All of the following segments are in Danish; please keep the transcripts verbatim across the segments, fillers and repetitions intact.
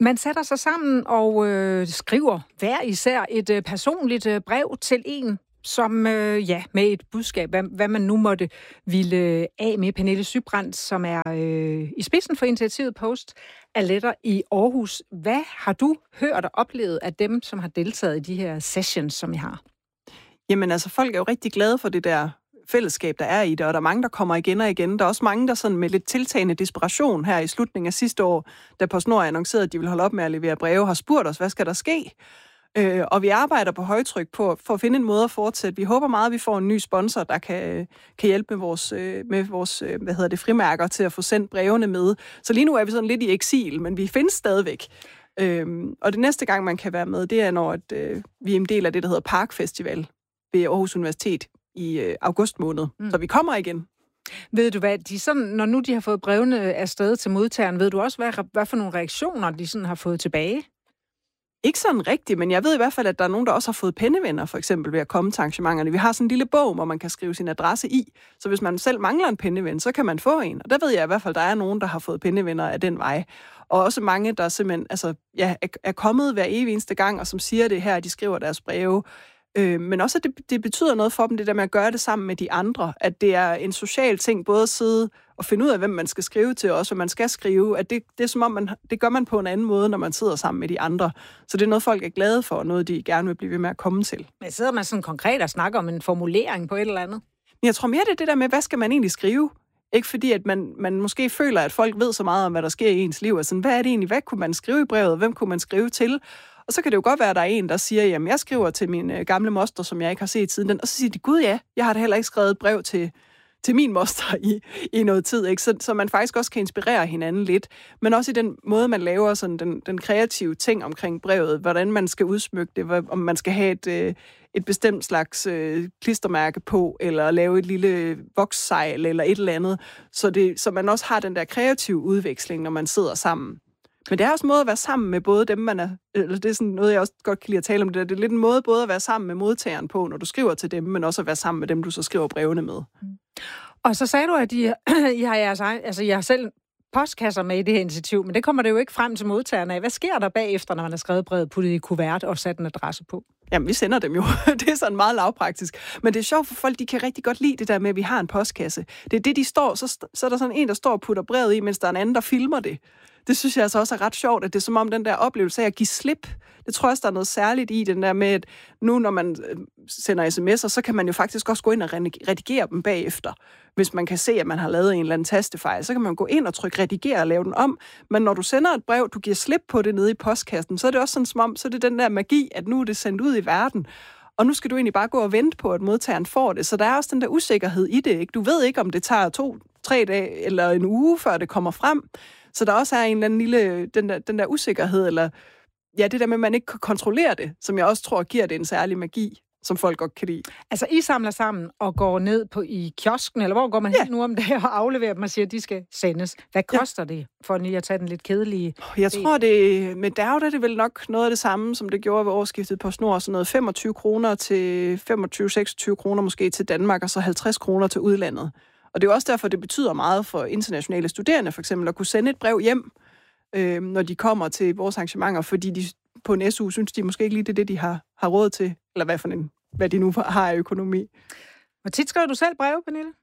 Man sætter sig sammen og øh, skriver hver især et øh, personligt øh, brev til en, som øh, ja, med et budskab, hvad, hvad man nu måtte ville af med. Pernille Sybrand, som er øh, i spidsen for initiativet Post af Letter i Aarhus. Hvad har du hørt og oplevet af dem, som har deltaget i de her sessions, som I har? Jamen altså, folk er jo rigtig glade for det der fællesskab, der er i det, og der er mange, der kommer igen og igen. Der er også mange, der sådan med lidt tiltagende desperation her i slutningen af sidste år, da PostNord annoncerede, at de vil holde op med at levere breve, har spurgt os, hvad skal der ske? Øh, og vi arbejder på højtryk på, for at finde en måde at fortsætte. Vi håber meget, at vi får en ny sponsor, der kan, kan hjælpe med vores, med vores hvad hedder det, frimærker til at få sendt brevene med. Så lige nu er vi sådan lidt i eksil, men vi findes stadigvæk. Øhm, og det næste gang, man kan være med, det er, når at, øh, vi er en del af det, der hedder Park Festival ved Aarhus Universitet i øh, august måned. Mm. Så vi kommer igen. Ved du hvad, de sådan, når nu de har fået brevene afsted til modtageren, ved du også, hvad, hvad for nogle reaktioner de sådan har fået tilbage? Ikke sådan rigtigt, men jeg ved i hvert fald, at der er nogen, der også har fået pennevenner, for eksempel ved at komme til arrangementerne. Vi har sådan en lille bog, hvor man kan skrive sin adresse i, så hvis man selv mangler en penneven, så kan man få en. Og der ved jeg i hvert fald, at der er nogen, der har fået pennevenner af den vej. Og også mange, der simpelthen altså, ja, er kommet hver evig eneste gang, og som siger det her, at de skriver deres breve. Øh, men også, at det, det betyder noget for dem, det der med at gøre det sammen med de andre. At det er en social ting, både at sidde og finde ud af, hvem man skal skrive til, og også hvad man skal skrive. At det, det er som om, man, det gør man på en anden måde, når man sidder sammen med de andre. Så det er noget, folk er glade for, og noget, de gerne vil blive ved med at komme til. Men sidder man sådan konkret og snakker om en formulering på et eller andet? Men jeg tror mere, det er det der med, hvad skal man egentlig skrive? Ikke fordi, at man, man måske føler, at folk ved så meget om, hvad der sker i ens liv. Altså, hvad er det egentlig? Hvad kunne man skrive i brevet? Hvem kunne man skrive til? Og så kan det jo godt være, at der er en, der siger, jamen, jeg skriver til min øh, gamle moster, som jeg ikke har set siden den. Og så siger de, gud ja, jeg har da heller ikke skrevet et brev til, til min moster i, i noget tid. Ikke? Så, så man faktisk også kan inspirere hinanden lidt. Men også i den måde, man laver sådan den, den kreative ting omkring brevet. Hvordan man skal udsmykke det. Om man skal have et, øh, et bestemt slags øh, klistermærke på, eller lave et lille vokssejl, eller et eller andet. Så, det, så man også har den der kreative udveksling, når man sidder sammen. Men det er også en måde at være sammen med både dem, man er... Eller det er sådan noget, jeg også godt kan lide at tale om. Det, det er lidt en måde både at være sammen med modtageren på, når du skriver til dem, men også at være sammen med dem, du så skriver brevene med. Mm. Og så sagde du, at I, I har jeres egen, altså, I har selv postkasser med i det her initiativ, men det kommer det jo ikke frem til modtagerne af. Hvad sker der bagefter, når man har skrevet brevet, puttet i kuvert og sat en adresse på? Jamen, vi sender dem jo. Det er sådan meget lavpraktisk. Men det er sjovt for folk, de kan rigtig godt lide det der med, at vi har en postkasse. Det er det, de står, så, så er der sådan en, der står og putter brevet i, mens der er en anden, der filmer det. Det synes jeg altså også er ret sjovt, at det er som om den der oplevelse af at give slip. Det tror jeg også, der er noget særligt i den der med, at nu når man sender sms'er, så kan man jo faktisk også gå ind og redigere dem bagefter. Hvis man kan se, at man har lavet en eller anden tastefejl, så kan man gå ind og trykke redigere og lave den om. Men når du sender et brev, du giver slip på det nede i postkassen, så er det også sådan som om, så er det den der magi, at nu er det sendt ud i verden. Og nu skal du egentlig bare gå og vente på, at modtageren får det. Så der er også den der usikkerhed i det. Ikke? Du ved ikke, om det tager to, tre dage eller en uge, før det kommer frem. Så der også er en eller anden lille, den der, den der usikkerhed, eller ja, det der med, at man ikke kan kontrollere det, som jeg også tror giver det en særlig magi, som folk godt kan lide. Altså, I samler sammen og går ned på i kiosken, eller hvor går man ja. hen nu om dagen og afleverer dem og siger, at de skal sendes. Hvad koster ja. det, for lige at tage den lidt kedelige? Jeg tror, det med Dav, er det vel nok noget af det samme, som det gjorde ved årsskiftet på PostNord. Så noget femogtyve kroner til femogtyve til seksogtyve kroner måske til Danmark, og så halvtreds kroner til udlandet. Og det er også derfor, det betyder meget for internationale studerende, for eksempel, at kunne sende et brev hjem, øh, når de kommer til vores arrangementer, fordi de på en S U synes, de måske ikke lige det, det de har, har råd til, eller hvad, for en, hvad de nu har af økonomi. Hvor tit skriver du selv breve, Pernille?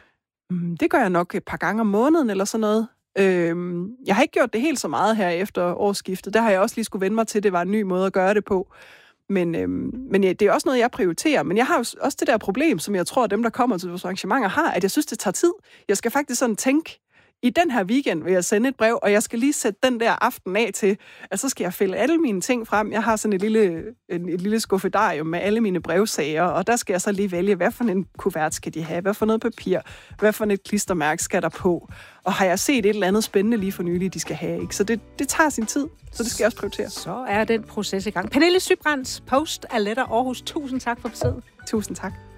Mm, det gør jeg nok et par gange om måneden, eller sådan noget. Øh, jeg har ikke gjort det helt så meget her efter årsskiftet. Der har jeg også lige skulle vende mig til, at det var en ny måde at gøre det på. Men, øhm, men ja, det er også noget, jeg prioriterer. Men jeg har jo også det der problem, som jeg tror, at dem, der kommer til vores arrangementer, har, at jeg synes, det tager tid. Jeg skal faktisk sådan tænke, i den her weekend vil jeg sende et brev, og jeg skal lige sætte den der aften af til, at så skal jeg fælde alle mine ting frem. Jeg har sådan et lille, en, et lille skuffedarium med alle mine brevsager, og der skal jeg så lige vælge, hvad for en kuvert skal de have, hvad for noget papir, hvad for et klistermærke skal der på. Og har jeg set et eller andet spændende lige for nylig, de skal have, ikke? Så det, det tager sin tid, så det skal jeg også prioritere. Så er den proces i gang. Pernille Sybrand, Post af Letter Aarhus. Tusind tak for besøget. Tusind tak.